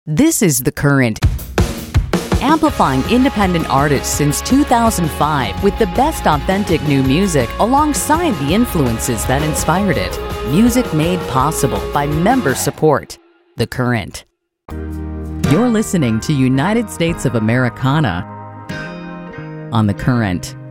This is The Current, amplifying independent artists since 2005 with the best authentic new music alongside the influences that inspired it. Music made possible by member support. The Current. You're listening to United States of Americana on The Current.